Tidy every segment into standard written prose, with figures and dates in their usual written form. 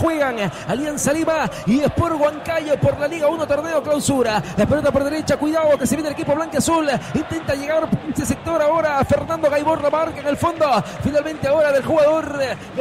juegan Alianza Lima y Sport Huancayo por la Liga 1 Torneo Clausura. La pelota por derecha, cuidado que se viene el equipo blanquiazul. Intenta llegar por este sector ahora Fernando Gaibor, la marca en el fondo. Finalmente ahora del jugador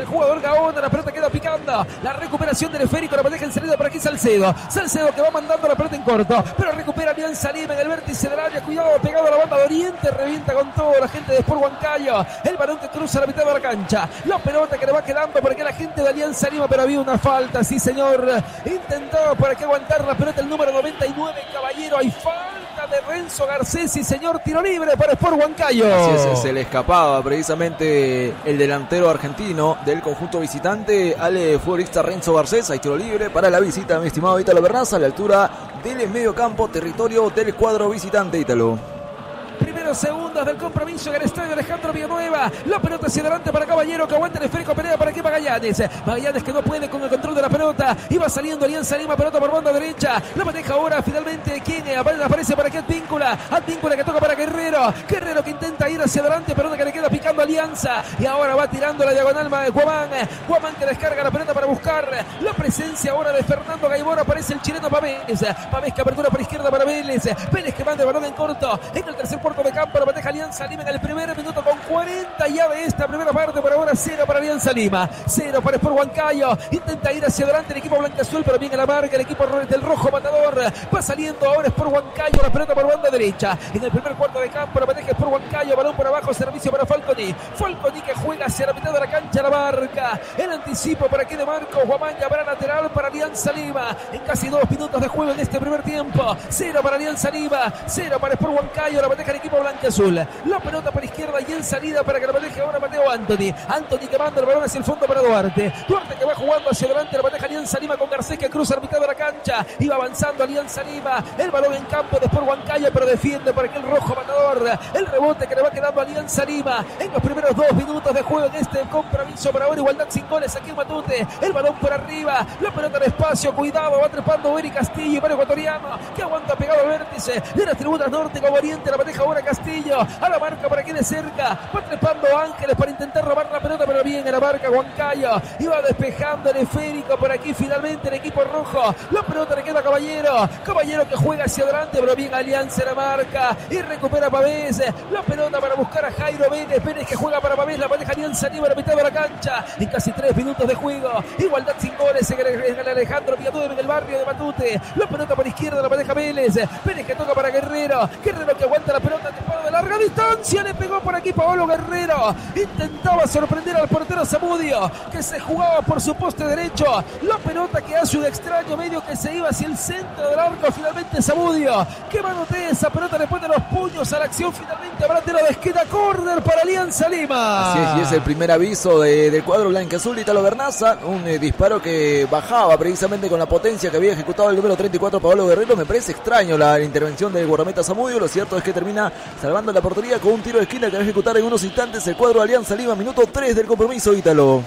Gaona, la pelota queda picando. La recuperación del esférico, la maneja en salida por aquí Salcedo que va mandando la pelota en corto, pero recupera Alianza Lima en el vértice del área. Cuidado, pegado a la banda de Oriente, revienta con todo la gente de Sport Huancayo. El balón que cruza la mitad de la cancha. La pelota que le va quedando por aquí la gente de Alianza Lima, pero había una falta, sí señor. Intentaba por aquí aguantar la pelota el número 99, Caballero. Hay falta de Renzo Garcés, sí señor, tiro libre para Sport Huancayo. Así es, se le escapaba precisamente el delantero argentino del conjunto visitante al futbolista Renzo Garcés. Hay tiro libre para la visita, mi estimado Ítalo Bernaza, a la altura del medio campo, territorio del cuadro visitante, Ítalo. Primeros segundos del compromiso en el estadio Alejandro Villanueva. La pelota hacia adelante para Caballero, que aguanta el esférico, pelea para aquí Magallanes. Magallanes que no puede con el control de la pelota. Iba saliendo Alianza Lima, pelota por banda derecha. La maneja ahora finalmente quien aparece para aquí Advíncula. Advíncula que toca para Guerrero. Guerrero que intenta ir hacia adelante, pelota que le queda picando Alianza. Y ahora va tirando la diagonal Guamán. Guamán que descarga la pelota para buscar la presencia ahora de Fernando Gaibor. Aparece el chileno Pavés. Pavés que apertura por izquierda para Vélez. Vélez que manda el balón en corto. En el tercer puerto de campo, la maneja Alianza Lima en el primer minuto con 40 ya de esta primera parte. Por ahora 0 para Alianza Lima, 0 para Sport Huancayo. Intenta ir hacia adelante el equipo blanquiazul, pero bien a la marca el equipo del rojo matador. Va saliendo ahora Sport Huancayo, la pelota por banda derecha. En el primer cuarto de campo la maneja Sport Huancayo, balón por abajo, servicio para Falconi que juega hacia la mitad de la cancha, la marca. El anticipo por aquí de Marcos Guamán, ya para lateral para Alianza Lima. En casi 2 minutos de juego en este primer tiempo. 0 para Alianza Lima, 0 para Sport Huancayo, la maneja el equipo blanquiazul. La pelota por izquierda y en salida para que la maneje ahora Mateo Anthony que manda el balón hacia el fondo para Duarte que va jugando hacia adelante, la maneja Alianza Lima con Garcés que cruza la mitad de la cancha. Iba avanzando Alianza Lima, el balón en campo de Sport Huancayo, pero defiende por aquí el rojo matador. El rebote que le va quedando a Alianza Lima en los primeros 2 minutos de juego en este compromiso. Para ahora igualdad sin goles aquí en Matute. El balón por arriba, la pelota en espacio, cuidado, va trepando Eric Castillo y para ecuatoriano que aguanta pegado al vértice de las tribunas norte como oriente. La maneja ahora Castillo a la marca por aquí de cerca, va trepando Ángeles para intentar robar la pelota, pero bien en la marca Huancayo, iba despejando el esférico por aquí finalmente el equipo rojo. La pelota le queda a Caballero que juega hacia adelante, pero bien Alianza en la marca y recupera Pavés. La pelota para buscar a Jairo Vélez que juega para Pavés, la maneja Alianza Lima a la mitad de la cancha en casi 3 minutos de juego. Igualdad sin goles en el Alejandro Villanueva en el barrio de Matute. La pelota por izquierda la maneja Vélez que toca para Guerrero que aguanta la pelota de larga distancia, le pegó por aquí Paolo Guerrero. Intentaba sorprender al portero Zamudio, que se jugaba por su poste derecho. La pelota que hace un extraño medio que se iba hacia el centro del arco. Finalmente Zamudio, que manotea esa pelota, le pone los puños a la acción. Finalmente habrá tiro de esquina, córner para Alianza Lima. Así es, y es el primer aviso del cuadro blanquiazul de Ítalo Bernaza. Un disparo que bajaba precisamente con la potencia que había ejecutado el número 34 Paolo Guerrero. Me parece extraño la intervención del guardameta Zamudio. Lo cierto es que termina salvando la portería con un tiro de esquina que va a ejecutar en unos instantes el cuadro de Alianza Lima. Minuto 3 del compromiso, Ítalo.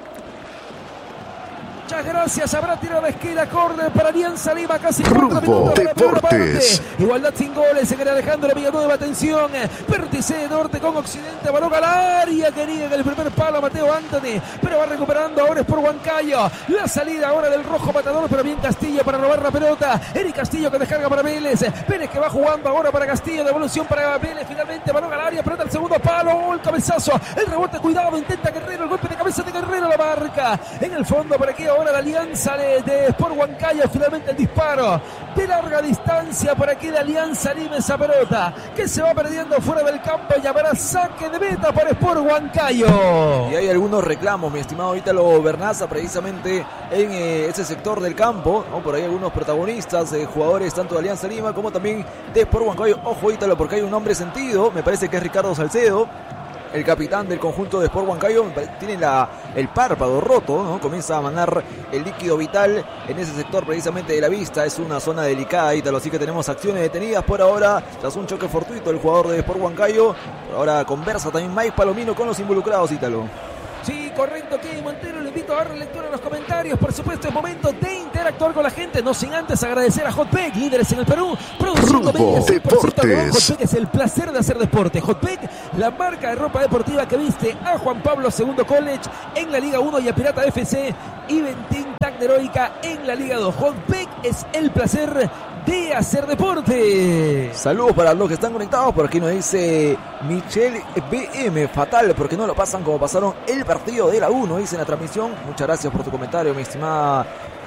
Muchas gracias, habrá tiro de esquina, córner para Alianza Lima, casi 4 minutos de la primera parte. Igualdad sin goles en el Alejandro Villanueva, atención, vértice de norte con occidente, balón al área, quería en el primer palo Mateo Anthony, pero va recuperando ahora es por Huancayo, la salida ahora del rojo matador, pero bien Castillo para robar la pelota, Eric Castillo que descarga para Vélez que va jugando ahora para Castillo, devolución para Vélez, finalmente balón al área, pelota al segundo palo, el cabezazo, el rebote, cuidado, intenta Guerrero, el golpe de cabeza de Guerrero, la marca, en el fondo por aquí ahora la Alianza de Sport Huancayo, finalmente el disparo de larga distancia por aquí de Alianza Lima, esa pelota que se va perdiendo fuera del campo y habrá saque de meta para Sport Huancayo. Y hay algunos reclamos, mi estimado Ítalo Bernaza, precisamente en ese sector del campo, ¿no? Por ahí algunos protagonistas, jugadores tanto de Alianza Lima como también de Sport Huancayo. Ojo Ítalo, porque hay un hombre sentido, me parece que es Ricardo Salcedo, el capitán del conjunto de Sport Huancayo. Tiene el párpado roto, ¿no? Comienza a manar el líquido vital en ese sector precisamente de la vista. Es una zona delicada, Ítalo, así que tenemos acciones detenidas por ahora tras un choque fortuito del jugador de Sport Huancayo. Por ahora conversa también Mike Palomino con los involucrados, Ítalo. Sí, correcto, Kevin Montero, le invito a darle lectura en los comentarios. Por supuesto, es momento de interactuar con la gente, no sin antes agradecer a Hotpeg, líderes en el Perú, producción comedia 100% algodón. Hotpeg es el placer de hacer deporte. Hotpeg, la marca de ropa deportiva que viste a Juan Pablo II College en la Liga 1 y a Pirata FC y Ventinta heroica en la Liga 2. Juan Peck, es el placer de hacer deporte. Saludos para los que están conectados. Por aquí nos dice Michelle BM, fatal porque no lo pasan como pasaron el partido de la 1, dice en la transmisión. Muchas gracias por tu comentario, mi estimada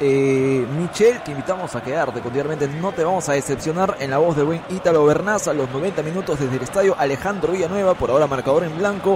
Michelle. Te invitamos a quedarte continuamente, no te vamos a decepcionar, en la voz del buen Ítalo Bernaza. Los 90 minutos desde el estadio Alejandro Villanueva, por ahora marcador en blanco,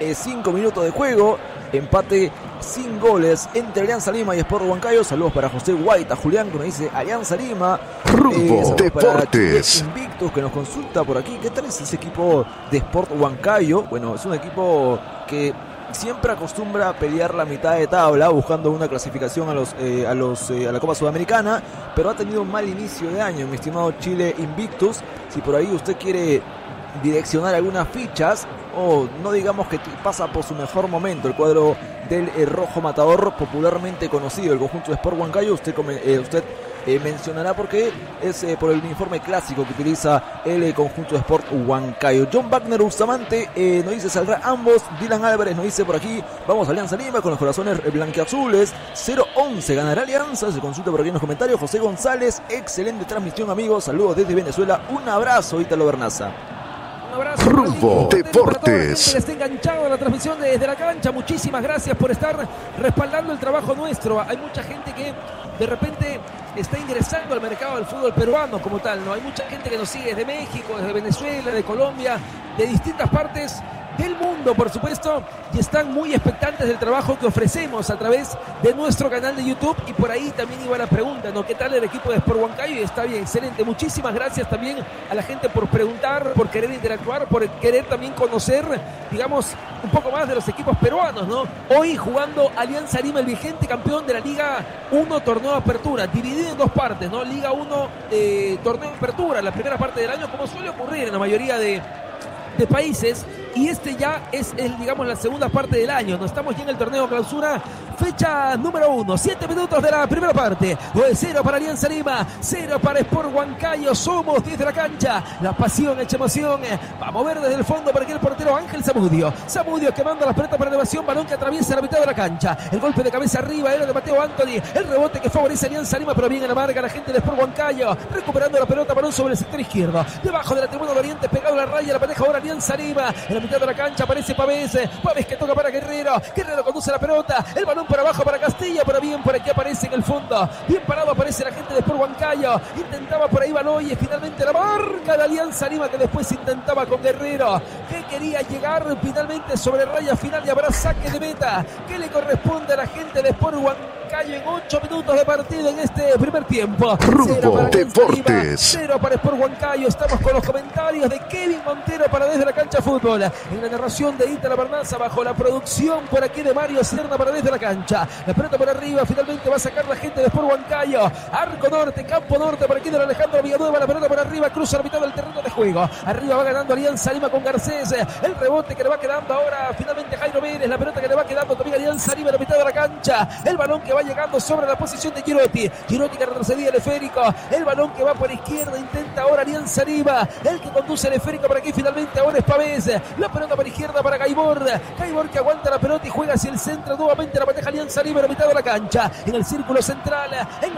5 minutos de juego, empate sin goles entre Alianza Lima y Sport Huancayo. Saludos para José Guaita, Julián, que nos dice Alianza Lima. Rumbo Deportes. Invictus, que nos consulta por aquí. ¿Qué tal es ese equipo de Sport Huancayo? Bueno, es un equipo que siempre acostumbra a pelear la mitad de tabla, buscando una clasificación a la Copa Sudamericana, pero ha tenido un mal inicio de año, mi estimado Chile Invictus. Si por ahí usted quiere direccionar algunas fichas, o no digamos que pasa por su mejor momento el cuadro del Rojo Matador, popularmente conocido, el conjunto de Sport Huancayo, usted mencionará por qué es por el uniforme clásico que utiliza el conjunto de Sport Huancayo. John Wagner Bustamante nos dice saldrá ambos. Dylan Álvarez nos dice por aquí vamos a Alianza Lima con los corazones blanquiazules. 0-11 ganará Alianza, se consulta por aquí en los comentarios. José González, excelente transmisión, amigos, saludos desde Venezuela, un abrazo, Ítalo Bernaza. Un abrazo. Rumbo Deportes. Que está enganchado a la transmisión desde la cancha. Muchísimas gracias por estar respaldando el trabajo nuestro. Hay mucha gente que de repente está ingresando al mercado del fútbol peruano como tal, ¿no? Hay mucha gente que nos sigue desde México, desde Venezuela, de Colombia, de distintas partes del mundo, por supuesto, y están muy expectantes del trabajo que ofrecemos a través de nuestro canal de YouTube. Y por ahí también iba la pregunta, ¿no? ¿Qué tal el equipo de Sport Huancayo? Y está bien, excelente. Muchísimas gracias también a la gente por preguntar, por querer interactuar, por querer también conocer, digamos, un poco más de los equipos peruanos, ¿no? Hoy jugando Alianza Lima, el vigente campeón de la Liga 1 Torneo de Apertura, dividido en dos partes, ¿no? Liga 1 Torneo de Apertura, la primera parte del año, como suele ocurrir en la mayoría de países, y este ya es digamos la segunda parte del año. No estamos ya en el torneo clausura, fecha número 1, 7 minutos de la primera parte. 0 para Alianza Lima, 0 para Sport Huancayo. Somos desde la cancha, la pasión hecha emoción. Va a mover desde el fondo para que el portero Ángel Zamudio que manda las pelotas para elevación, balón que atraviesa la mitad de la cancha, el golpe de cabeza arriba era de Mateo Anthony, el rebote que favorece a Alianza Lima, pero bien en la marca la gente de Sport Huancayo, recuperando la pelota, balón sobre el sector izquierdo, debajo de la tribuna de Oriente, pegado a la raya, la pareja ahora Alianza Lima, en la mitad de la cancha aparece Pavés que toca para Guerrero conduce la pelota, el balón por abajo para Castilla, pero bien por aquí aparece en el fondo, bien parado aparece la gente de Sport Huancayo, intentaba por ahí Baloy, finalmente la marca de Alianza Lima, que después intentaba con Guerrero, que quería llegar finalmente sobre raya final, y habrá saque de meta que le corresponde a la gente de Sport Huancayo en 8 minutos de partida en este primer tiempo. Rumbo Deportes. 0 para Sport Huancayo. Estamos con los comentarios de Kevin Montero para Desde la Cancha Fútbol, en la narración de Ítalo Bernaza, bajo la producción por aquí de Mario Serna para Desde la Cancha. La pelota por arriba, finalmente va a sacar la gente de Sport Huancayo, arco norte, campo norte, por aquí de Alejandro Villanueva, la pelota por arriba, cruza la mitad del terreno de juego, arriba va ganando Alianza Lima con Garcés, el rebote que le va quedando ahora finalmente Jairo Vélez, la pelota que le va quedando también Alianza Lima en la mitad de la cancha, el balón que va llegando sobre la posición de Girotti que retrocedía el esférico, el balón que va por izquierda, intenta ahora Alianza Lima, el que conduce el esférico por aquí, finalmente ahora es Pavés, la pelota por izquierda para Gaibor que aguanta la pelota y juega hacia el centro, nuevamente la pateja Alianza Lima en la mitad de la cancha, en el círculo central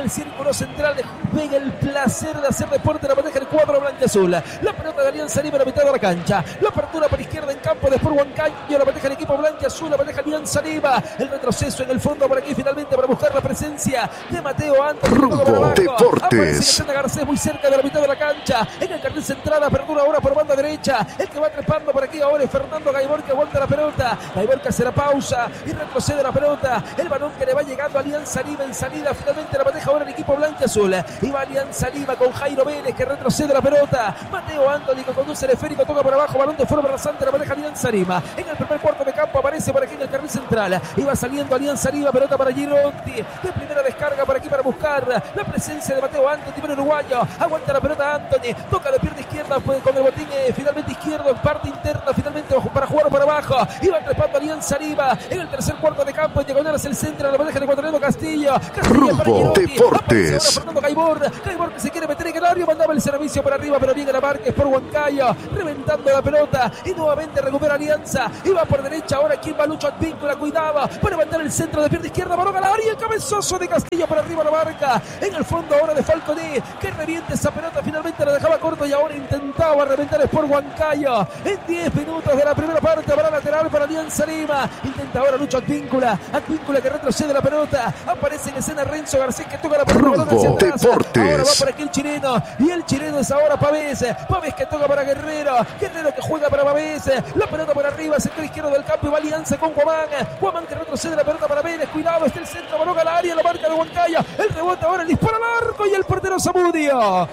venga el placer de hacer deporte, la pateja el cuadro blanquiazul, la pelota de Alianza Lima en la mitad de la cancha, la apertura por izquierda en campo de Sport Huancayo, la pateja el equipo blanquiazul, la pateja Alianza Lima, el retroceso en el fondo por aquí finalmente para buscar la presencia de Mateo Anthony. Rumbo Deportes. Garcés muy cerca de la mitad de la cancha, en el carril central, apertura ahora por banda derecha, el que va trepando por aquí ahora es Fernando Gaibor, que aguanta la pelota, Gaibor que hace la pausa y retrocede la pelota, el balón que le va llegando a Alianza Lima en salida, finalmente la pateja ahora el equipo blanquiazul, y va Alianza Lima con Jairo Vélez que retrocede la pelota, Mateo Anthony que conduce el esférico, toca por abajo, balón de fuera rasante, la pateja Alianza Lima, en el primer cuarto de campo aparece por aquí en el carril central, y va saliendo Alianza Lima, pelota para Girotti, de primera descarga por aquí para buscar la presencia de Mateo Anthony, primer uruguayo, aguanta la pelota Anthony, toca de pierna izquierda con el botín finalmente izquierdo en parte interna, finalmente para jugar por abajo, y va trepando Alianza Lima en el tercer cuarto de campo, en diagonal hacia el centro, la pareja de ecuatoriano Castillo Rumbo Deportes. Fernando Gaibor que se quiere meter en el área, mandaba el servicio por arriba, pero bien a la marca es por Huancayo, reventando la pelota, y nuevamente recupera Alianza, y va por derecha ahora quien va Lucho Advíncula, cuidaba, para levantar el centro de pierna izquierda, balón al área, el cabezazo de Castillo para arriba la marca. En el fondo ahora de Falconé, que reviente esa pelota, finalmente la dejaba corto y ahora intentaba reventar Sport Huancayo. En 10 minutos de la primera parte, para lateral para Alianza Lima. Intenta ahora Lucho Advíncula que retrocede la pelota. Aparece en escena Renzo Garcés, que toca la pelota hacia atrás. Ahora va por aquí el chileno, y el chileno es ahora Pavés que toca para Guerrero que juega para Pavés. La pelota por arriba, sector izquierdo del campo, y va Alianza con Guamán que retrocede la pelota para Vélez. Cuidado, está el centro, balón al área, la marca de Huancayo. El rebote ahora, el disparo al arco, y el portero Zamudio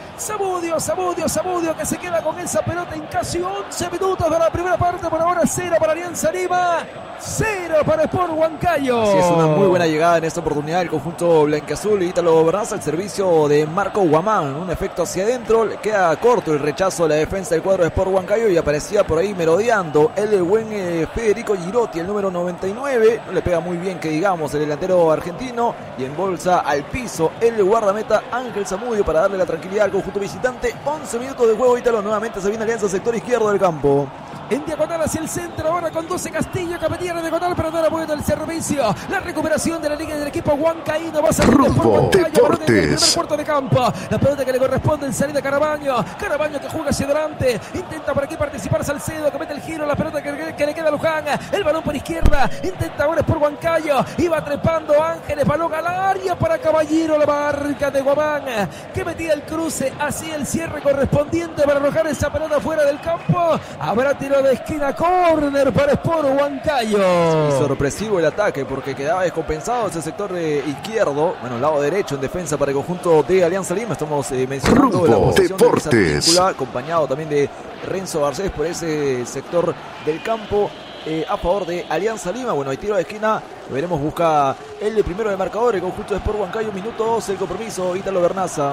que se queda con esa pelota en casi 11 minutos de la primera parte. Por ahora 0 para Alianza Lima, 0 para Sport Huancayo. Así es, una muy buena llegada en esta oportunidad el conjunto blanquiazul. Ítalo Bernaza al servicio de Marco Guamán, un efecto hacia adentro, le queda corto el rechazo de la defensa del cuadro de Sport Huancayo, y aparecía por ahí merodeando el buen Federico Girotti, el número 99, no le pega muy bien que digamos el delantero argentino, y embolsa al piso el guardameta Ángel Zamudio para darle la tranquilidad al conjunto visitante. 11 minutos de juego, Ítalo, nuevamente se viene Alianza sector izquierdo del campo. En diagonal hacia el centro, ahora conduce Castillo, que metía en diagonal, pero no era bueno el servicio. La recuperación de la liga del equipo huancaíno va a salir Rumbo por Huancayo, Deportes. En el primer cuarto de campo. La pelota que le corresponde en salida a Carabaño que juega hacia adelante. Intenta por aquí participar Salcedo, que mete el giro. La pelota que le queda a Luján. El balón por izquierda. Intenta ahora por Huancayo. Iba trepando Ángeles. Balón al área para Caballero. La marca de Guamán, que metía el cruce. Hacía el cierre correspondiente para arrojar esa pelota fuera del campo. Habrá tiro de esquina, córner para Sport Huancayo. Sorpresivo el ataque porque quedaba descompensado ese sector izquierdo, lado derecho en defensa para el conjunto de Alianza Lima. Estamos mencionando la posición Deportes, de acompañado también de Renzo Garcés por ese sector del campo a favor de Alianza Lima. Hay tiro de esquina, lo veremos, busca el primero de marcador el conjunto de Sport Huancayo. Minuto 12, el compromiso, Ítalo Bernaza.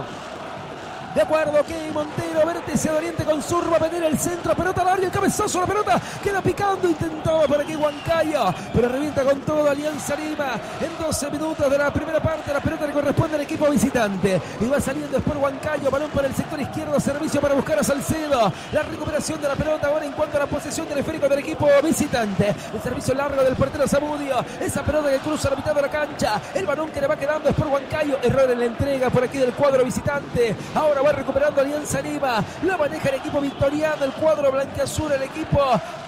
De acuerdo, que Montero, vértice de Oriente con Zurba, venir el centro, pelota al área, el cabezazo, la pelota queda picando, intentaba por aquí Huancayo, pero revienta con todo Alianza Lima. En 12 minutos de la primera parte, la pelota le corresponde al equipo visitante, y va saliendo después Huancayo, balón para el sector izquierdo, servicio para buscar a Salcedo. La recuperación de la pelota ahora en cuanto a la posesión del esférico del equipo visitante. El servicio largo del portero Zamudio, esa pelota que cruza la mitad de la cancha, el balón que le va quedando es por Huancayo, error en la entrega por aquí del cuadro visitante. Ahora va recuperando Alianza Lima, la maneja el equipo victoriano, el cuadro blanquiazul, el equipo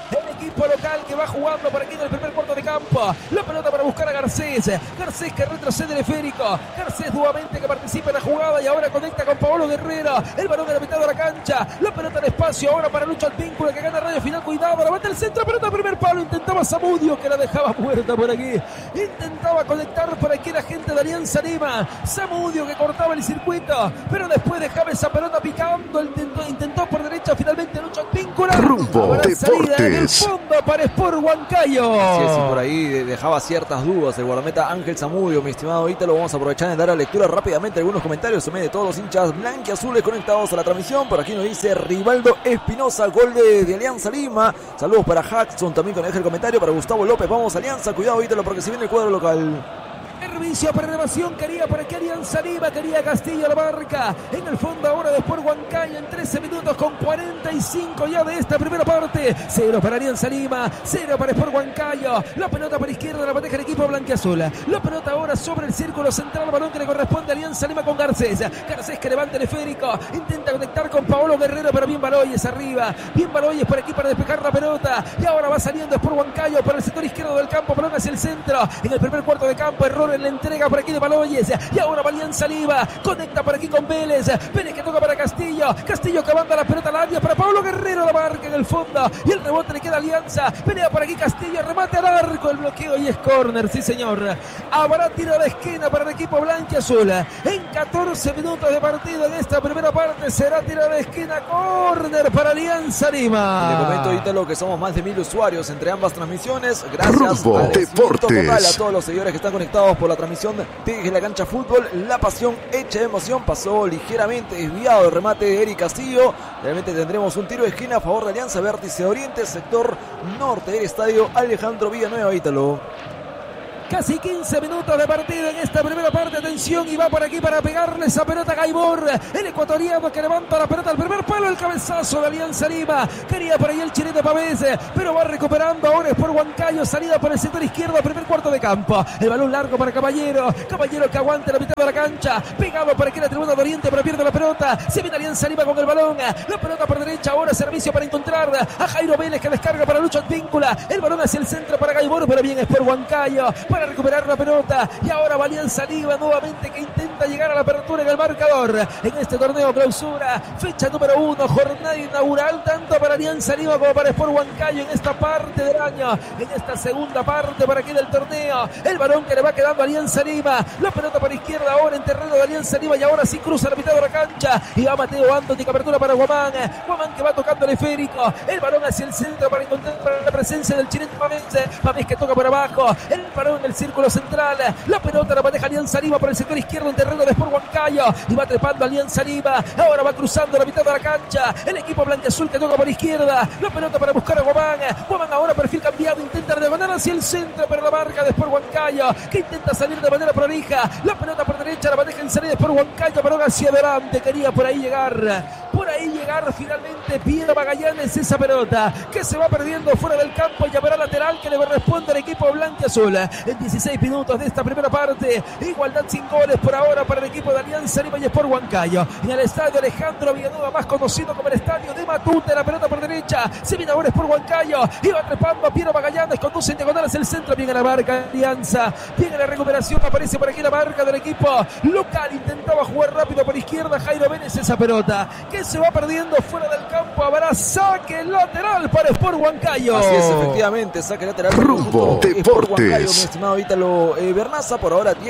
local que va jugando por aquí en el primer cuarto de campo. La pelota para buscar a Garcés que retrocede el esférico. Garcés nuevamente que participa en la jugada y ahora conecta con Paolo Guerrero. El balón de la mitad de la cancha. La pelota en espacio ahora para Lucho Advíncula, que gana radio final. Cuidado, la mete el centro, pelota primer palo. Intentaba Zamudio, que la dejaba muerta por aquí. Intentaba conectar por aquí la gente de Alianza Lima. Zamudio que cortaba el circuito, pero después dejaba esa pelota picando. Intentó por derecha finalmente Lucho Advíncula. Rumbo Deportes. El fondo para Sport Huancayo. Así es, y por ahí dejaba ciertas dudas el guardameta Ángel Zamudio, mi estimado Ítalo. Vamos a aprovechar en dar a lectura rápidamente algunos comentarios también de todos los hinchas blanquiazules conectados a la transmisión. Por aquí nos dice Rivaldo Espinosa, gol de Alianza Lima. Saludos para Jackson, también con el comentario para Gustavo López. Vamos Alianza, cuidado Ítalo porque se viene el cuadro local. Servicio para elevación, quería para que Alianza Lima, quería Castillo la marca. En el fondo ahora de Sport Huancayo en 13 minutos con 45 ya de esta primera parte. 0 para Alianza Lima, 0 para Sport Huancayo. La pelota por izquierda la maneja el equipo blanquiazul. La pelota ahora sobre el círculo central, balón que le corresponde a Alianza Lima con Garcés. Garcés que levanta el esférico, intenta conectar con Paolo Guerrero, pero bien Baloyes arriba. Bien Baloyes por aquí para despejar la pelota. Y ahora va saliendo Sport Huancayo por el sector izquierdo del campo, balón hacia el centro. En el primer cuarto de campo, error en la entrega por aquí de Baloyes. Y ahora Alianza Lima conecta por aquí con Vélez. Vélez que toca para Castillo que manda la pelota al área para Paolo Guerrero, la marca en el fondo y el rebote le queda a Alianza. Pelea por aquí Castillo, remate al arco, el bloqueo y es córner, sí señor. Habrá tiro de esquina para el equipo blanquiazul. En 14 minutos de partido en esta primera parte será tiro de esquina, córner para Alianza Lima. Le comento, Ítalo, que somos más de 1000 usuarios entre ambas transmisiones. Gracias Rumbo al Deportes. total a todos los seguidores que están conectados por la transmisión de La Cancha Fútbol. La pasión hecha de emoción, pasó ligeramente desviado el remate de Eric Castillo. Realmente tendremos un tiro de esquina a favor de Alianza, vértice de Oriente, sector norte del estadio Alejandro Villanueva, Ítalo. Casi 15 minutos de partido en esta primera parte. Atención, y va por aquí para pegarle esa pelota a Gaibor, el ecuatoriano que levanta la pelota al primer palo. El cabezazo de Alianza Lima. Quería por ahí el chileno Pavés, pero va recuperando ahora es por Huancayo. Salida por el sector izquierdo, primer cuarto de campo. El balón largo para Caballero que aguanta la mitad de la cancha. Pegado por aquí la tribuna de Oriente, pero pierde la pelota. Se viene Alianza Lima con el balón. La pelota por derecha, ahora servicio para encontrar a Jairo Vélez, que descarga para Lucho Advíncula. El balón hacia el centro para Gaibor, pero bien es por Huancayo para recuperar la pelota. Y ahora va Alianza Lima nuevamente, que intenta llegar a la apertura en el marcador en este torneo clausura, fecha número 1, jornada inaugural tanto para Alianza Lima como para Sport Huancayo en esta parte del año, en esta segunda parte para aquí del torneo. El balón que le va quedando a Alianza Lima, la pelota por izquierda ahora en terreno de Alianza Lima, y ahora sí cruza la mitad de la cancha y va Mateo Anthony, que apertura para Guamán que va tocando el esférico, el balón hacia el centro para encontrar la presencia del chileno Pavés que toca por abajo, el balón en el círculo central, la pelota la maneja Alianza Lima por el sector izquierdo en terreno de Sport Huancayo y va trepando Alianza Lima, ahora va cruzando la mitad de la cancha, el equipo blanquiazul que toca por izquierda, la pelota para buscar a Guamán ahora perfil cambiado, intenta regalar hacia el centro, pero la marca de Sport Huancayo que intenta salir de manera prolija, la pelota por derecha, la maneja en salida de Sport Huancayo, pero hacia adelante, quería por ahí llegar finalmente Piero Magallanes, esa pelota que se va perdiendo fuera del campo y habrá lateral que le corresponde al equipo blanquiazul. En 16 minutos de esta primera parte, igualdad sin goles por ahora para el equipo de Alianza Lima y Sport Huancayo. En el estadio Alejandro Villanueva, más conocido como el estadio de Matute, la pelota por derecha, se viene ahora Sport Huancayo y va trepando a Piero Magallanes, conduce en diagonal hacia el centro, bien a la marca Alianza, bien a la recuperación, aparece por aquí la marca del equipo local, intentaba jugar rápido por izquierda Jairo Vélez, esa pelota que se va perdiendo fuera del campo, habrá saque lateral para Sport Huancayo. Así es, efectivamente, saque lateral Rumbo Sport Huancayo, mi Deportes. estimado Ítalo Bernaza. Por ahora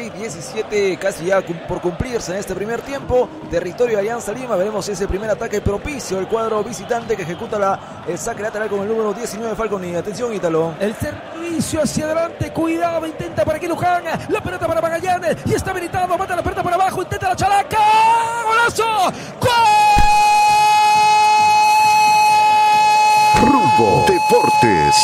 16-17, casi ya por cumplirse en este primer tiempo. Territorio de Alianza Lima, veremos ese primer ataque propicio el cuadro visitante que ejecuta el saque lateral con el número 19 Falconi. Atención, Ítalo. El servicio hacia adelante, cuidado, intenta para aquí Luján, la pelota para Magallanes y está habilitado, mata la pelota por abajo, intenta la chalaca, golazo, ¡gol! Rumbo Deportes.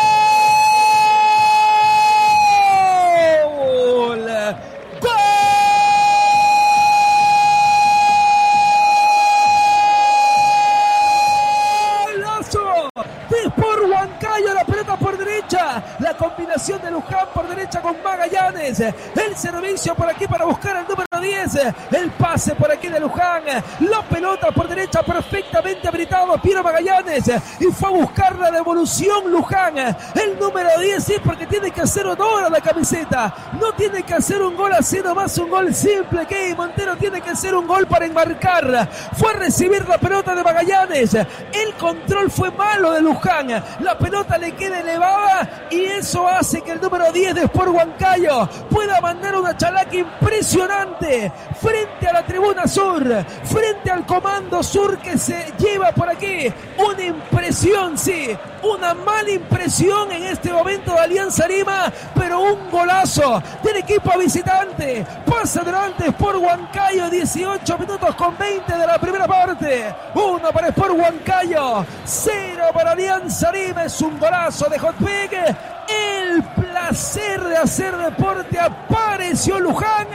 La combinación de Luján por derecha con Magallanes, el servicio por aquí para buscar el número 10, el pase por aquí de Luján, la pelota por derecha perfectamente habilitado Piero Magallanes y fue a buscar la devolución Luján, el número 10, sí, porque tiene que hacer honor a la camiseta, no tiene que hacer un gol así nomás, un gol simple, que Montero tiene que hacer un gol para enmarcar, fue a recibir la pelota de Magallanes, el control fue malo de Luján, la pelota le queda elevada y eso hace que el número 10 de Sport Huancayo pueda mandar una chalaca impresionante frente a la tribuna sur, frente al comando sur que se lleva por aquí una impresión, sí, una mala impresión en este momento de Alianza Lima, pero un golazo del equipo visitante, pasa adelante Sport Huancayo, 18 minutos con 20 de la primera parte, 1 para Sport Huancayo, 0 para Alianza Lima, es un golazo de Hotpeg, el placer de hacer deporte, apareció Luján,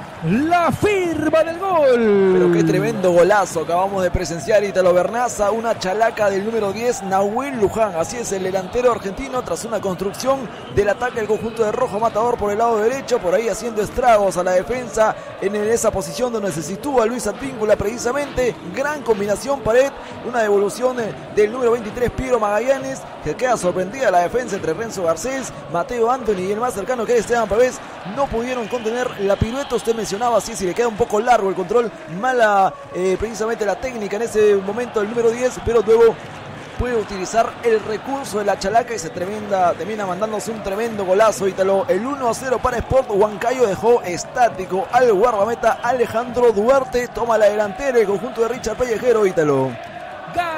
la firma del gol. Pero qué tremendo golazo acabamos de presenciar, Ítalo Bernaza, una chalaca del número 10 Nahuel Luján, así es, el delantero argentino tras una construcción del ataque del conjunto de Rojo Matador por el lado derecho, por ahí haciendo estragos a la defensa en esa posición donde se sitúa Luis Advíncula precisamente, gran combinación pared, una devolución del número 23 Piero Magallanes, que queda sorprendida la defensa entre Renzo Garcés, Mateo Anthony y el más cercano que es Esteban Pavés, no pudieron contener la pirueta, usted mencionaba así, si le queda un poco largo el control, mala precisamente la técnica en ese momento del número 10, pero luego puede utilizar el recurso de la chalaca y se termina mandándose un tremendo golazo, Ítalo. El 1-0 para Sport Huancayo dejó estático al guardameta Alejandro Duarte, toma la delantera el conjunto de Richard Pellejero, Ítalo.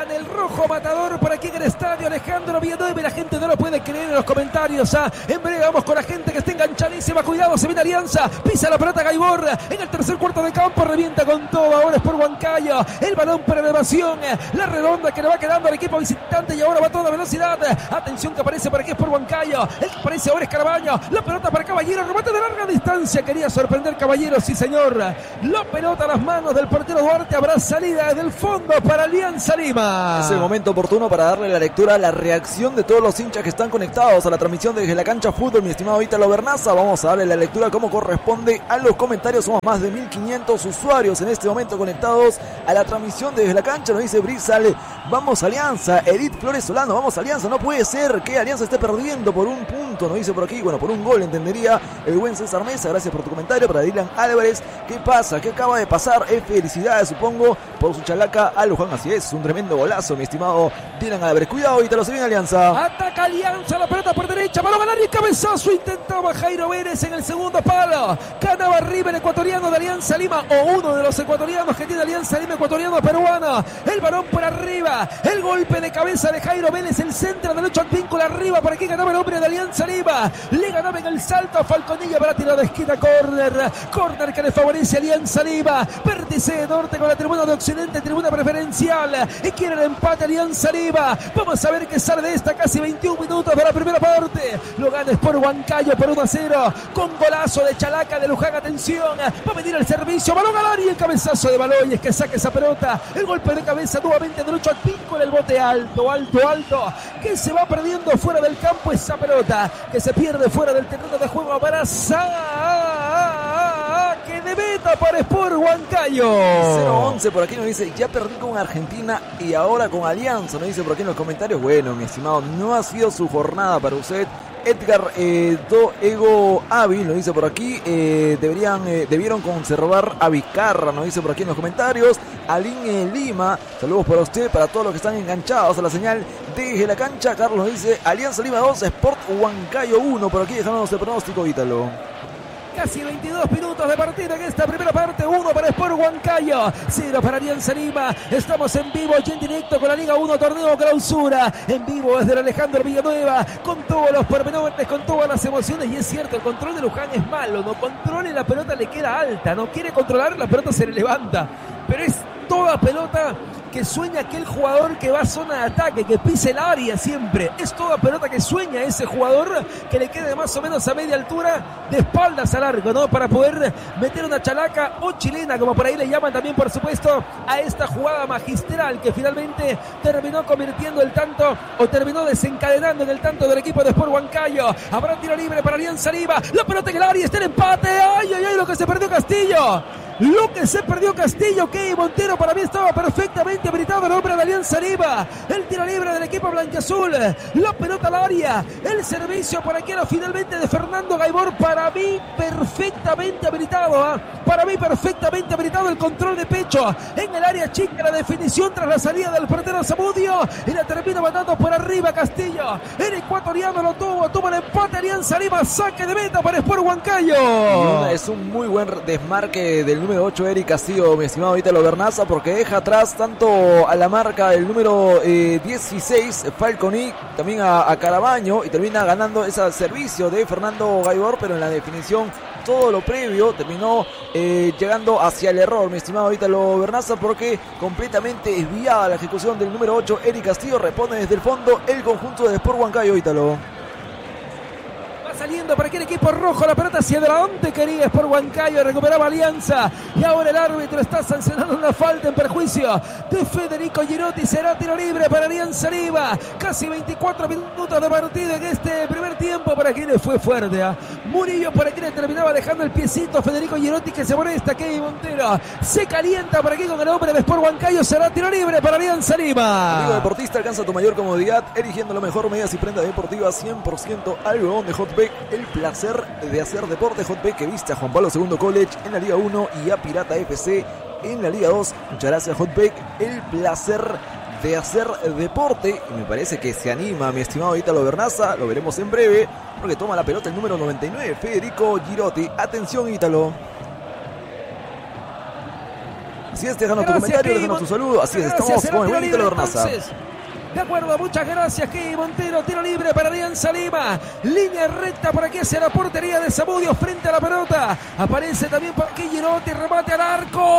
Gana el rojo matador por aquí en el estadio Alejandro Villanueva. La gente no lo puede creer en los comentarios. En breve vamos con la gente que está enganchadísima. Cuidado, se viene Alianza. Pisa la pelota Gaibor. En el tercer cuarto de campo revienta con todo. Ahora es por Huancayo. El balón para elevación. La redonda que le va quedando al equipo visitante y ahora va a toda velocidad. Atención que aparece por aquí es por Huancayo. El que aparece ahora es Carabaño. La pelota para Caballero. Remate de larga distancia. Quería sorprender Caballero. Sí, señor. La pelota a las manos del portero Duarte. Habrá salida desde el fondo para Alianza Lima. Es el momento oportuno para darle la lectura a la reacción de todos los hinchas que están conectados a la transmisión desde la cancha fútbol, mi estimado Ítalo Bernaza. Vamos a darle la lectura como corresponde a los comentarios. Somos más de 1500 usuarios en este momento conectados a la transmisión desde la cancha. Nos dice Brizal, vamos Alianza. Edith Flores Solano, vamos Alianza. No puede ser que Alianza esté perdiendo por un punto, nos dice por aquí, bueno, por un gol entendería el buen César Mesa. Gracias por tu comentario. Para Dylan Álvarez, ¿qué pasa? ¿Qué acaba de pasar? Felicidades, supongo, por su chalaca a Luján. Así es, un tremendo golazo, mi estimado Dylan Álvarez. Cuidado, Ítalo, se viene Alianza. Ataca Alianza, la pelota por derecha, balón al área y cabezazo. Intentaba Jairo Vélez en el segundo palo. Ganaba arriba el ecuatoriano de Alianza Lima, o uno de los ecuatorianos que tiene Alianza Lima, ecuatoriano peruano. El balón por arriba, el golpe de cabeza de Jairo Vélez, el centro derecho al vínculo arriba. Por aquí ganaba el hombre de Alianza Lima. Le ganaba en el salto a Falconilla para tirar de esquina, córner que le favorece a Alianza Lima. Vértice de norte con la tribuna de occidente, tribuna preferencial. Y quiere el empate Alianza Lima. Vamos a ver qué sale de esta casi 21 minutos de la primera parte. Lo gana por Huancayo por 1-0 con golazo de Chalaca de Luján. Atención, va a venir el servicio, balón al área, el cabezazo de Baloyes que saca esa pelota. El golpe de cabeza nuevamente derecho al pico, el bote alto, que se va perdiendo fuera del campo esa pelota, que se pierde fuera del terreno de juego. Abraza que de meta para Sport Huancayo. 0-11 por aquí nos dice, ya perdí con Argentina y ahora con Alianza, nos dice por aquí en los comentarios. Bueno, mi estimado, no ha sido su jornada para usted. Edgar Ego Ávil nos dice por aquí, debieron conservar a Vizcarra, nos dice por aquí en los comentarios. Aline Lima, saludos para usted, para todos los que están enganchados a la señal desde la cancha. Carlos nos dice, Alianza Lima 2, Sport Huancayo 1, por aquí dejándonos el pronóstico, Ítalo. Casi 22 minutos de partida en esta primera parte. 1 para Sport Huancayo, 0 para Alianza Lima. Estamos en vivo y en directo con la Liga 1 Torneo Clausura. En vivo desde el Alejandro Villanueva, con todos los pormenores, con todas las emociones. Y es cierto, el control de Luján es malo. No controla y la pelota le queda alta. No quiere controlar, la pelota se le levanta. Pero es toda pelota que sueña aquel jugador que va a zona de ataque, que pise el área siempre. Es toda pelota que sueña ese jugador, que le quede más o menos a media altura, de espaldas al arco, ¿no? Para poder meter una chalaca o chilena, como por ahí le llaman también, por supuesto, a esta jugada magistral que finalmente terminó convirtiendo el tanto, o terminó desencadenando en el tanto del equipo de Sport Huancayo. Habrá tiro libre para Alianza Lima. La pelota en el área, está el empate. ¡Ay, ay, ay! Lo que se perdió Castillo. Lo que se perdió Castillo, que Montero para mí estaba perfectamente habilitado el hombre de Alianza Lima. El tiro libre del equipo blanquiazul, la pelota al área, el servicio por aquí era finalmente de Fernando Gaibor. Para mí perfectamente habilitado, para mí perfectamente habilitado el control de pecho en el área chica, la definición tras la salida del portero Zamudio, y la termina mandando por arriba Castillo. El ecuatoriano lo tuvo el empate Alianza Lima, saque de meta para Sport Huancayo. Es un muy buen desmarque del número 8 Eric Castillo, mi estimado Ítalo Bernaza, porque deja atrás tanto a la marca el número 16 Falconi, también a Carabaño, y termina ganando ese servicio de Fernando Gaibor, pero en la definición todo lo previo terminó llegando hacia el error, mi estimado Ítalo Bernaza, porque completamente desviada la ejecución del número 8 Eric Castillo. Repone desde el fondo el conjunto de Sport Huancayo, Ítalo. Saliendo para aquel equipo rojo, la pelota hacia adelante, quería Sport Huancayo, recuperaba Alianza, y ahora el árbitro está sancionando una falta en perjuicio de Federico Girotti. Será tiro libre para Alianza Lima. Casi 24 minutos de partida en este primer tiempo. Para quien le fue fuerte, Murillo por aquí le terminaba dejando el piecito. Federico Girotti que se molesta, Kevin Montero se calienta por aquí con el hombre de Sport Huancayo. Será tiro libre para Alianza Lima. Amigo deportista, alcanza tu mayor comodidad eligiendo lo mejor, medias y prendas deportivas 100% algodón de Hotbek. El placer de hacer deporte. Hotbek, que viste a Juan Pablo II College en la Liga 1 y a Pirata FC en la Liga 2. Muchas gracias, Hotbek. El placer de hacer deporte, y me parece que se anima mi estimado Ítalo Bernaza. Lo veremos en breve, porque toma la pelota el número 99 Federico Girotti. Atención, Ítalo. Así es, déjanos tu comentario, déjanos tu saludo. Así es, estamos con el buen Ítalo Bernaza. De acuerdo, muchas gracias, Key Montero. Tiro libre para Alianza Lima. Línea recta por aquí hacia la portería de Zamudio frente a la pelota. Aparece también por aquí Girotti. Remate al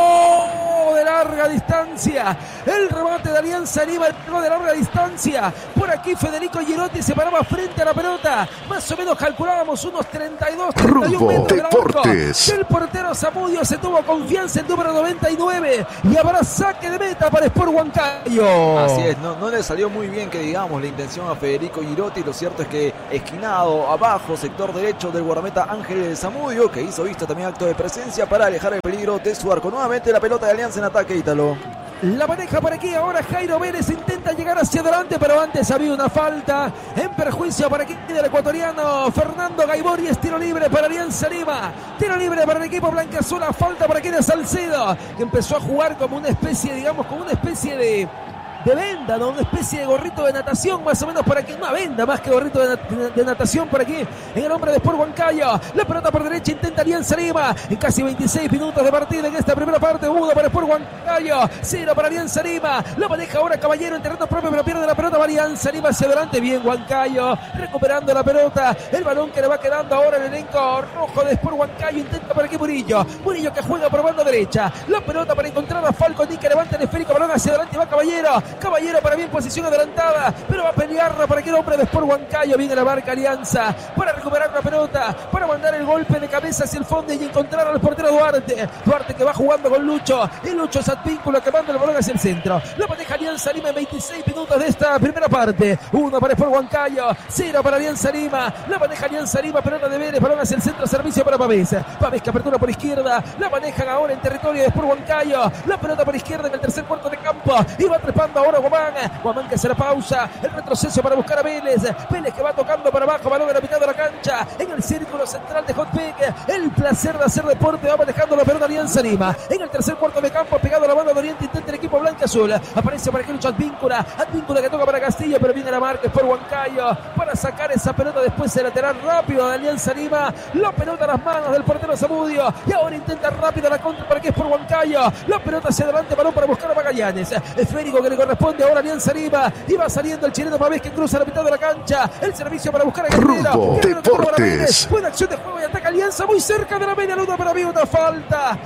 arco de larga distancia. El remate de Alianza Lima, el tiro de larga distancia. Por aquí Federico Girotti se paraba frente a la pelota. Más o menos calculábamos unos 32, 31 metros del arco. El portero Zamudio se tuvo confianza el número 99. Y habrá saque de meta para Sport Huancayo. Así es, no le salió muy bien que digamos la intención a Federico Girotti. Lo cierto es que esquinado abajo, sector derecho del guardameta Ángel Zamudio, que hizo vista también acto de presencia para alejar el peligro de su arco. Nuevamente la pelota de Alianza en ataque, Ítalo. La maneja por aquí ahora Jairo Vélez, intenta llegar hacia adelante, pero antes había una falta en perjuicio para aquí del ecuatoriano Fernando Gaibori. Es tiro libre para Alianza Lima, tiro libre para el equipo blanquiazul. Falta para aquí de Salcedo, que empezó a jugar como una especie, digamos, como una especie de venda, ¿no? Una especie de gorrito de natación, más o menos por aquí, una venda más que gorrito de natación por aquí, en el hombre de Sport Huancayo. La pelota por derecha, intenta Alianza Lima, en casi 26 minutos de partida en esta primera parte. 1 para Sport Huancayo, 0 para Alianza Lima. La maneja ahora Caballero en terreno propio, pero pierde la pelota para Alianza Lima hacia adelante. Bien Huancayo, recuperando la pelota, el balón que le va quedando ahora en el elenco rojo de Sport Huancayo. Intenta por aquí Murillo que juega por banda derecha, la pelota para encontrar a Falconi, que levanta el esférico, balón hacia adelante, va Caballero para bien posición adelantada, pero va a pelearla para que el hombre de Sport Huancayo. Viene la marca Alianza para recuperar la pelota, para mandar el golpe de cabeza hacia el fondo y encontrar al portero Duarte que va jugando con Lucho, y Lucho es Advíncula que manda el balón hacia el centro. La maneja Alianza Lima en 26 minutos de esta primera parte. 1 para Sport Huancayo, 0 para Alianza Lima. La maneja Alianza Lima, pelota de Vélez, balón hacia el centro, servicio para Pavés que apertura por izquierda, la manejan ahora en territorio de Sport Huancayo. La pelota por izquierda en el tercer cuarto de campo y va trepando ahora Guamán que hace la pausa, el retroceso para buscar a Vélez que va tocando para abajo, balón a la mitad de la cancha, en el círculo central de Hotpeck. El placer de hacer deporte, va manejando la pelota Alianza Lima, en el tercer cuarto de campo, pegado a la banda de Oriente, intenta el equipo blanquiazul, aparece para que lucha Advíncula que toca para Castillo, pero viene la marca por Huancayo para sacar esa pelota después de lateral rápido de Alianza Lima. La pelota a las manos del portero Zamudio, y ahora intenta rápido la contra para que es por Huancayo. La pelota hacia adelante, balón para buscar a Magallanes, esférico que le corresponde ahora a Alianza Lima, y va saliendo el chileno Pavés que cruza la mitad de la cancha. El servicio para buscar a Guerrero. Deportes. Buena acción de juego y ataca Alianza muy cerca de la media luna, pero había una falta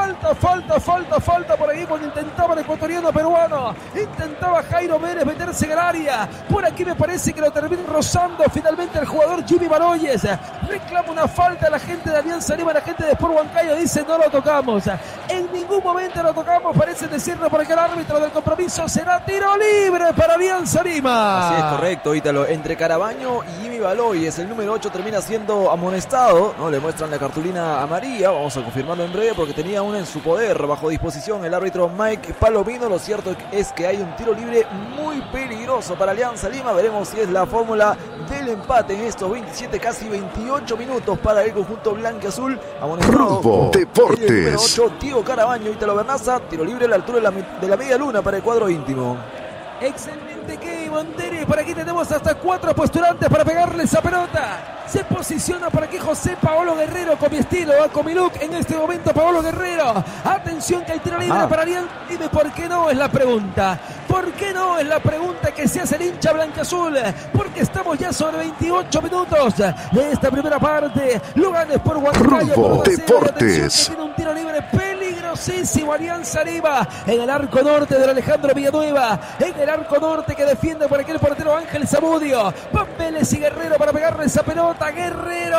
por ahí cuando intentaba el ecuatoriano peruano. Intentaba Jairo Vélez meterse en el área. Por aquí me parece que lo termina rozando finalmente el jugador Jimmy Baloyes. Reclama una falta a la gente de Alianza Lima, la gente de Sport Huancayo dice no lo tocamos. En ningún momento lo tocamos, parece decirlo porque el árbitro del compromiso será tiro libre para Alianza Lima. Así es, correcto, Ítalo. Entre Carabaño y Jimmy Baloyes, el número 8 termina siendo amonestado, ¿no? Le muestran la cartulina amarilla, vamos a confirmarlo en breve porque tenía una en su poder, bajo disposición el árbitro Mike Palomino. Lo cierto es que hay un tiro libre muy peligroso para Alianza Lima. Veremos si es la fórmula del empate en estos 27, casi 28 minutos para el conjunto blanquiazul. Amonestado Deportes. El número 8, Diego Carabaño, Ítalo Bernaza. Tiro libre a la altura de la media luna para el cuadro íntimo. Excelente Key Monteri. Por aquí tenemos hasta 4 postulantes para pegarle esa pelota. Se posiciona por aquí José Paolo Guerrero con mi estilo, con mi look. En este momento Paolo Guerrero. Atención que hay tiro libre para Alianza. Dime por qué no es la pregunta. ¿Por qué no es la pregunta que se hace el hincha blanquiazul? Porque estamos ya sobre 28 minutos de esta primera parte. Lo gana por Huancayo. Deportes. Tiene un tiro libre peligrosísimo Alianza Lima en el arco norte del Alejandro Villanueva. En el arco norte que defiende por aquí el portero Ángel Zamudio. Papeles y Guerrero para pegarle esa pelota. Guerrero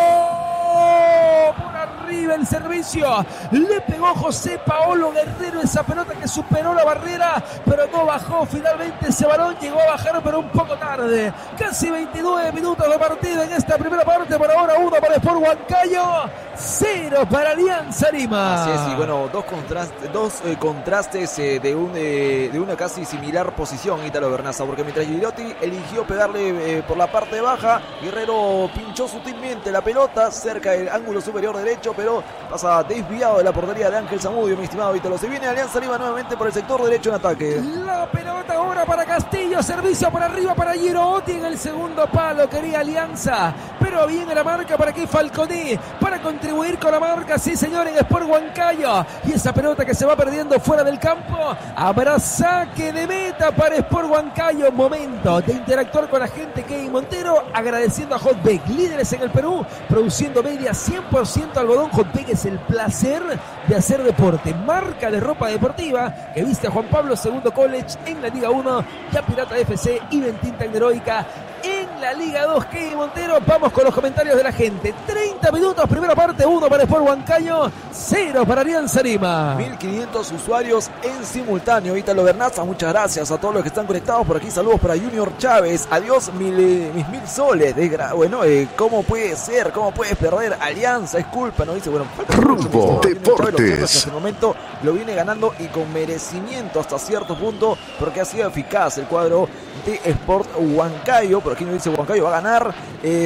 por arriba el servicio, le pegó José Paolo Guerrero esa pelota que superó la barrera pero no bajó. Finalmente ese balón llegó a bajar pero un poco tarde. Casi 29 minutos de partida en esta primera parte. Por ahora 1 para Sport Huancayo, 0 para Alianza Lima. Así es, y bueno, dos contrastes de una casi similar posición, Ítalo Bernaza, porque mientras Girotti eligió pegarle por la parte baja, Guerrero pinchó sutilmente la pelota cerca del ángulo superior derecho. derecho, pero pasa desviado de la portería de Ángel Zamudio, mi estimado Ítalo. Se viene Alianza Lima nuevamente por el sector derecho en ataque. La pelota ahora para Castillo, servicio por arriba para Girotti en el segundo palo, quería Alianza, pero viene la marca para aquí Falconi, para contribuir con la marca, sí señor, en Sport Huancayo, y esa pelota que se va perdiendo fuera del campo, habrá saque de meta para Sport Huancayo. Momento de interactuar con la gente. Kevin Montero agradeciendo a Hotbek, líderes en el Perú, produciendo media 100% algodón. Hotbek es el placer de hacer deporte, marca de ropa deportiva que viste a Juan Pablo II College en la Liga 1, ya Pirata FC y Ventín Tecneroica en la Liga 2. Kevin Montero, vamos con los comentarios de la gente. 30 minutos, primera parte, 1 para Sport Huancayo, 0 para Alianza Lima. 1500 usuarios en simultáneo. Ítalo Bernaza, muchas gracias a todos los que están conectados por aquí. Saludos para Junior Chávez. Adiós, mis 1000 soles. Bueno, ¿cómo puede ser? ¿Cómo puedes perder? Alianza es culpa, ¿no? Dice, bueno, falta Rumbo Deportes. Hasta el momento lo viene ganando y con merecimiento hasta cierto punto, porque ha sido eficaz el cuadro de Sport Huancayo. Por aquí nos dice Huancayo va a ganar.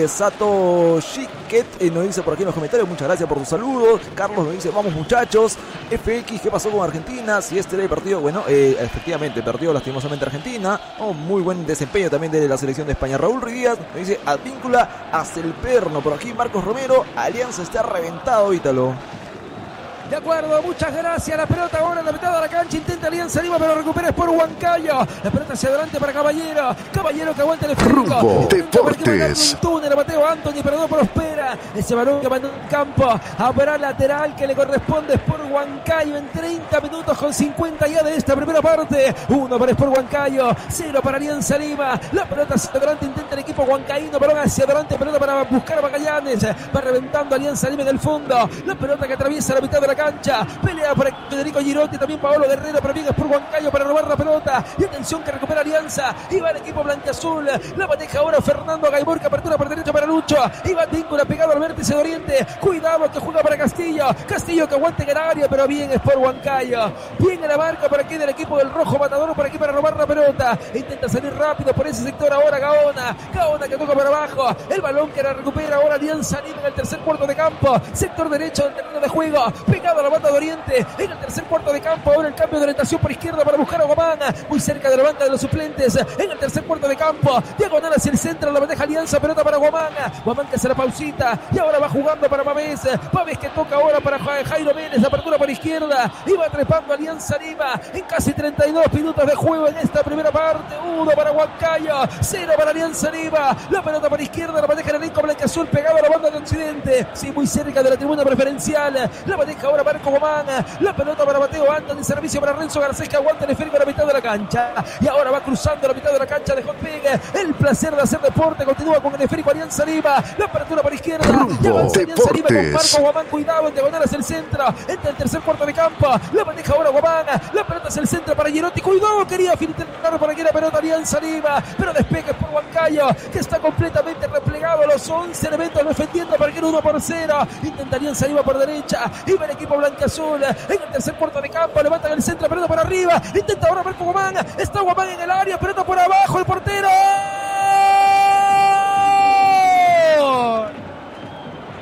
Sato Shiket nos dice por aquí en los comentarios, muchas gracias por tus saludos. Carlos nos dice, vamos muchachos. FX, ¿qué pasó con Argentina? Si este era el partido, bueno, efectivamente perdió lastimosamente Argentina. Muy buen desempeño también de la selección de España. Raúl Ruidíaz nos dice, Advíncula hacia el perno. Por aquí Marcos Romero, Alianza está reventado, Ítalo. De acuerdo, muchas gracias. La pelota ahora en la mitad de la cancha. Intenta Alianza Lima, pero recupera Sport Huancayo. La pelota hacia adelante para Caballero. Caballero que aguanta el esférico. Rumbo Deportes. Un túnel a Mateo Anthony, pero no prospera. Ese balón que mandó en campo. Habrá lateral que le corresponde a Sport Huancayo en 30 minutos con 50 ya de esta primera parte. 1 para Sport Huancayo, 0 para Alianza Lima. La pelota hacia adelante, intenta el equipo huancaíno. Balón hacia adelante, pelota para buscar a Magallanes. Va reventando Alianza Lima en el fondo. La pelota que atraviesa la mitad de la cancha, pelea por Federico Girotti, también Paolo Guerrero, pero bien es por Huancayo para robar la pelota, y atención que recupera Alianza, y va el equipo blanquiazul, la maneja ahora Fernando Gaibor, que apertura por derecha para Lucho, y va Víncula pegado al vértice de Oriente, cuidado que juega para Castillo que aguante en el área, pero bien es por Huancayo, bien en la marca por aquí del equipo del Rojo Matador, por aquí para robar la pelota, intenta salir rápido por ese sector ahora Gaona que toca para abajo, el balón que la recupera ahora Alianza Lima en el tercer cuarto de campo, sector derecho del terreno de juego, pegado a la banda de Oriente, en el tercer cuarto de campo, ahora el cambio de orientación por izquierda para buscar a Guamán, muy cerca de la banca de los suplentes, en el tercer cuarto de campo, diagonal hacia el centro, la bandeja Alianza, pelota para Guamán que hace la pausita, y ahora va jugando para Pavés que toca ahora para Jairo Méndez, apertura por izquierda, y va trepando Alianza Lima, en casi 32 minutos de juego en esta primera parte, 1 para Huancayo, 0 para Alianza Lima, la pelota por izquierda, la bandeja del elenco blanquiazul pegado a la banda de Occidente, sí, muy cerca de la tribuna preferencial, la bandeja ahora Marco Gomán, la pelota para Mateo Anthony, servicio para Renzo Garcés que aguanta el esférico a la mitad de la cancha, y ahora va cruzando la mitad de la cancha de Hotbek, el placer de hacer deporte, continúa con el esférico Alianza Lima, la apertura por izquierda, Rumbo Alianza Lima con Deportes. Marco Gomán, cuidado en diagonal hacia el centro, entra el tercer cuarto de campo, la maneja ahora Gomán, la pelota hacia el centro para Girotti, cuidado, quería filtrar por aquí la pelota Alianza Lima, pero despegue por Huancayo, que está completamente replegado, los 11 elementos defendiendo para que 1-0, intenta Alianza Lima por derecha, y va el equipo blanquiazul, en el tercer cuarto de campo, levantan el centro, pelota por arriba, intenta ahora Marco Gomán, está Gomán en el área, pelota por abajo, el portero